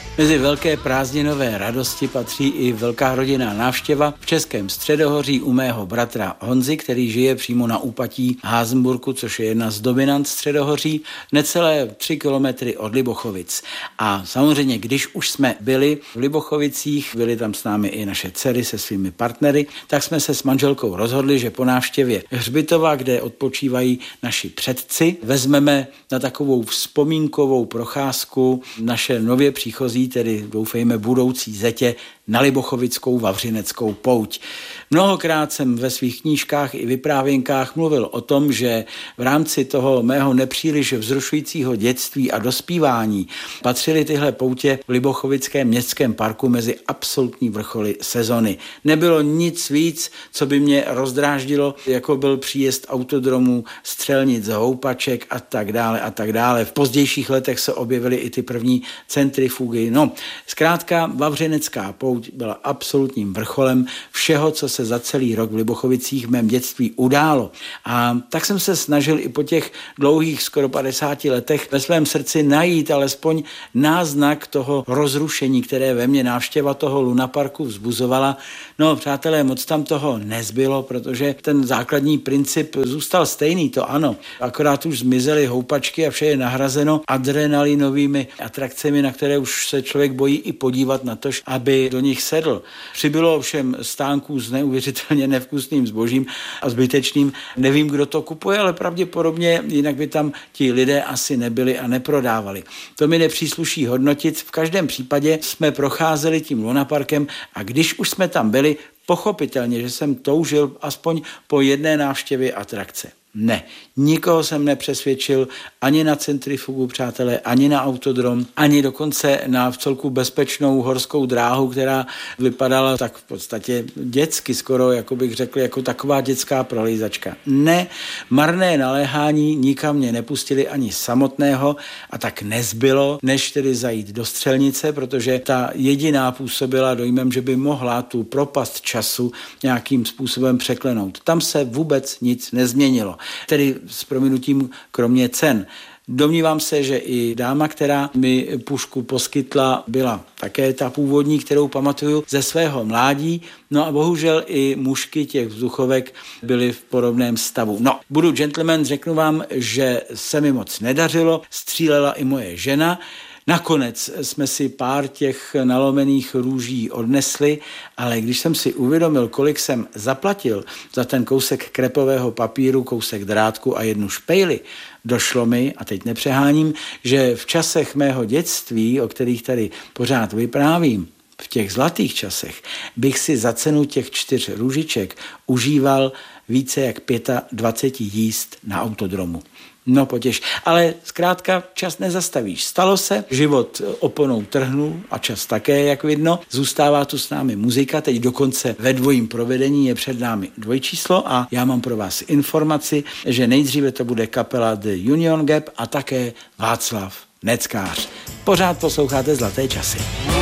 Mezi velké prázdninové radosti patří i velká rodinná návštěva v Českém Středohoří u mého bratra Honzy, který žije přímo na úpatí Házenburku, což je jedna z dominant Středohoří, necelé 3 kilometry od Libochovic. A samozřejmě, když už jsme byli v Libochovicích, byli tam s námi i naše dcery se svými partnery, tak jsme se s manželkou rozhodli, že po návštěvě hřbitova, kde odpočívají naši předci, vezmeme na takovou vzpomínkovou procházku naše nově příchozí, tedy doufejme budoucí zetě, na Libochovickou Vavřineckou pouť. Mnohokrát jsem ve svých knížkách i vyprávěnkách mluvil o tom, že v rámci toho mého nepříliš vzrušujícího dětství a dospívání patřily tyhle poutě v Libochovickém městském parku mezi absolutní vrcholy sezony. Nebylo nic víc, co by mě rozdráždilo, jako byl příjezd autodromů, střelnic, houpaček a tak dále a tak dále. V pozdějších letech se objevily i ty první centrifugy. No, zkrátka Vavřinecká pouť byla absolutním vrcholem všeho, co se za celý rok v Libochovicích v mém dětství událo. A tak jsem se snažil i po těch dlouhých skoro 50 letech ve svém srdci najít alespoň náznak toho rozrušení, které ve mně návštěva toho lunaparku vzbuzovala. No, přátelé, moc tam toho nezbylo, protože ten základní princip zůstal stejný, to ano. Akorát už zmizely houpačky a vše je nahrazeno adrenalinovými atrakcemi, na které už se člověk bojí i podívat na to, aby do nich sedl. Přibylo ovšem stánků s neuvěřitelně nevkusným zbožím a zbytečným. Nevím, kdo to kupuje, ale pravděpodobně jinak by tam ti lidé asi nebyli a neprodávali. To mi nepřísluší hodnotit. V každém případě jsme procházeli tím lunaparkem a když už jsme tam byli, pochopitelně, že jsem toužil aspoň po jedné návštěvě atrakce. Ne, nikoho jsem nepřesvědčil ani na centrifugu, přátelé, ani na autodrom, ani dokonce na vcelku bezpečnou horskou dráhu, která vypadala tak v podstatě dětsky, skoro, jako bych řekl, jako taková dětská prolejzačka. Ne, marné naléhání nikam mě nepustili ani samotného a tak nezbylo, než tedy zajít do střelnice, protože ta jediná působila dojmem, že by mohla tu propast času nějakým způsobem překlenout. Tam se vůbec nic nezměnilo. Tedy s prominutím kromě cen. Domnívám se, že i dáma, která mi pušku poskytla, byla také ta původní, kterou pamatuju ze svého mládí. No a bohužel i mužky těch vzduchovek byly v podobném stavu. No, budu gentleman, řeknu vám, že se mi moc nedařilo, střílela i moje žena. Nakonec jsme si pár těch nalomených růží odnesli, ale když jsem si uvědomil, kolik jsem zaplatil za ten kousek krepového papíru, kousek drátku a jednu špejli, došlo mi, a teď nepřeháním, že v časech mého dětství, o kterých tady pořád vyprávím, v těch zlatých časech, bych si za cenu těch 4 růžiček užíval více jak 25 jízd na autodromu. No potěš, ale zkrátka čas nezastavíš. Stalo se, život oponou trhnul a čas také, jak vidno. Zůstává tu s námi muzika, teď dokonce ve dvojím provedení je před námi dvojčíslo a já mám pro vás informaci, že nejdříve to bude kapela The Union Gap a také Václav Neckář. Pořád posloucháte Zlaté časy.